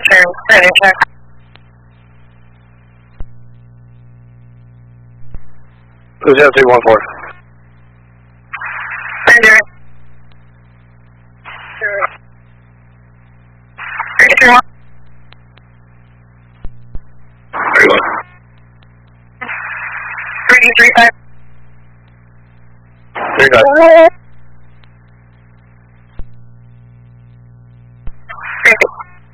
Turn, ready, check. Who's out 214? Ready, 321. 335. 35.